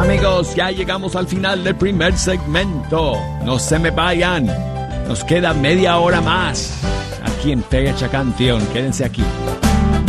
amigos, ya llegamos al final del primer segmento. No se me vayan. Nos queda media hora más aquí en Fecha Canción. Quédense aquí.